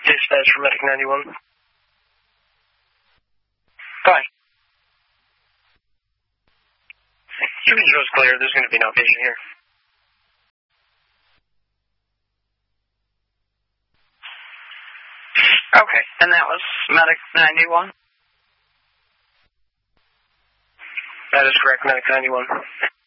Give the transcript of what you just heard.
Dispatch for Medic 91. Fine. Visual's clear. There's going to be no patient here. Okay, and that was Medic 91? That is correct, Medic 91.